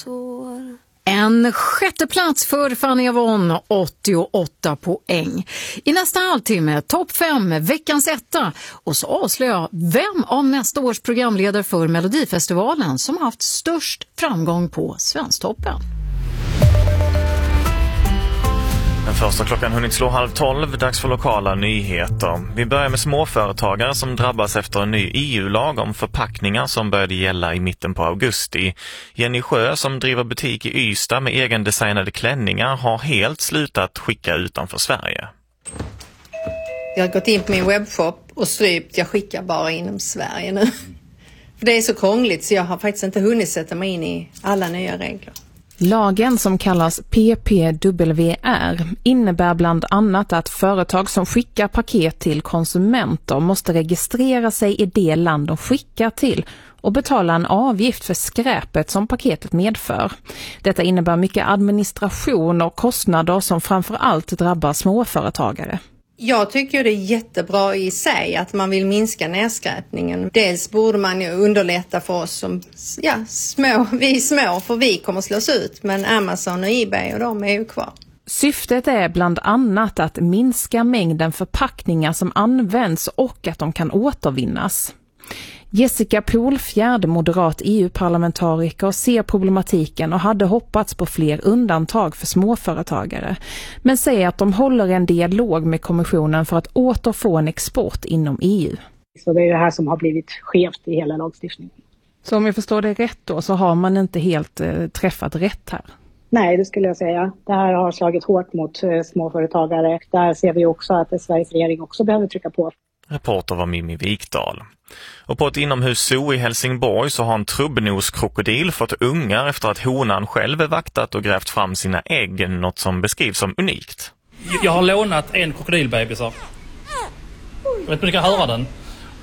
En sjätte plats för Fanny Avon, 88 poäng. I nästa halvtimme, topp 5, veckans etta. Och så avslöjar jag vem av nästa års programledare för Melodifestivalen som har haft störst framgång på Svensktoppen. Den första klockan hunnit slå 11:30, dags för lokala nyheter. Vi börjar med småföretagare som drabbas efter en ny EU-lag om förpackningar som började gälla i mitten på augusti. Jenny Sjö, som driver butik i Ystad med egendesignade klänningar, har helt slutat skicka utanför Sverige. Jag har gått in på min webbshop och strypt, jag skickar bara inom Sverige nu. För det är så krångligt så jag har faktiskt inte hunnit sätta mig in i alla nya regler. Lagen, som kallas PPWR, innebär bland annat att företag som skickar paket till konsumenter måste registrera sig i det land de skickar till och betala en avgift för skräpet som paketet medför. Detta innebär mycket administration och kostnader som framför allt drabbar småföretagare. Jag tycker det är jättebra i sig att man vill minska nedskräpningen. Dels borde man ju underlätta för oss som vi är små, för vi kommer slås ut. Men Amazon och eBay och de är ju kvar. Syftet är bland annat att minska mängden förpackningar som används och att de kan återvinnas. Jessica Polfjärd, moderat EU-parlamentariker, ser problematiken och hade hoppats på fler undantag för småföretagare, men säger att de håller en dialog med kommissionen för att återfå en export inom EU. Så det är det här som har blivit skevt i hela lagstiftningen. Så om jag förstår det rätt då, så har man inte helt träffat rätt här? Nej, det skulle jag säga. Det här har slagit hårt mot småföretagare. Där ser vi också att Sveriges regering också behöver trycka på. Reporter var Mimmi Wikdahl. Och på ett inomhuszoo i Helsingborg så har en trubbnoskrokodil fått ungar efter att honan själv vaktat och grävt fram sina ägg, något som beskrivs som unikt. Jag har lånat en krokodilbebisar. Jag vet inte om du kan höra den.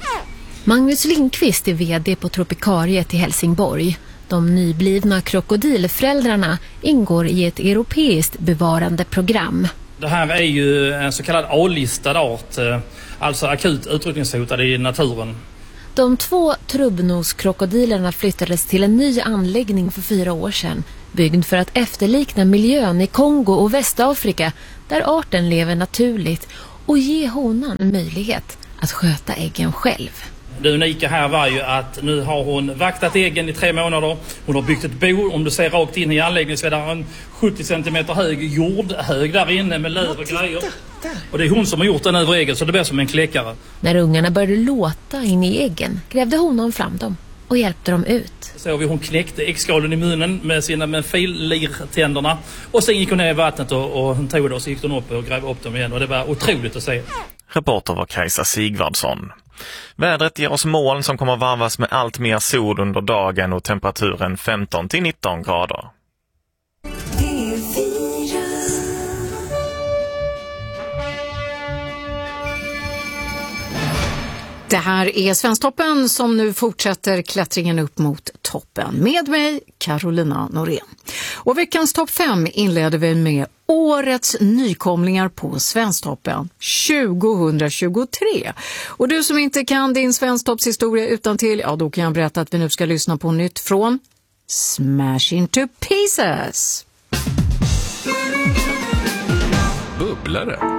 Magnus Lindqvist är vd på Tropikariet i Helsingborg. De nyblivna krokodilföräldrarna ingår i ett europeiskt bevarande program. Det här är ju en så kallad A-listad art, alltså akut utrotningshotad i naturen. De 2 trubbnoskrokodilerna flyttades till en ny anläggning för 4 år sedan, byggd för att efterlikna miljön i Kongo och Västafrika, där arten lever naturligt, och ge honan möjlighet att sköta äggen själv. Det unika här var ju att nu har hon vaktat äggen i 3 månader. Hon har byggt ett bo. Om du ser rakt in i anläggningen så är det en 70 cm hög jordhög där inne med löv och grejer. Och det är hon som har gjort den över äggen, så det blir som en kläckare. När ungarna började låta in i äggen grävde honan fram dem och hjälpte dem ut. Så hon knäckte äggskalen i munnen med fillirtänderna. Och sen gick hon ner i vattnet och hon tog det och så gick hon upp och grävde upp dem igen. Och det var otroligt att se. Reporter var Kajsa Sigvardsson. Vädret ger oss moln som kommer varvas med allt mer sol under dagen och temperaturen 15 till 19 grader. Det här är Svensktoppen som nu fortsätter klättringen upp mot toppen. Med mig, Carolina Norén. Och veckans topp 5 inleder vi med årets nykomlingar på Svensktoppen 2023. Och du som inte kan din Svensktoppshistoria utan till, ja då kan jag berätta att vi nu ska lyssna på nytt från Smash Into Pieces. Bubblare.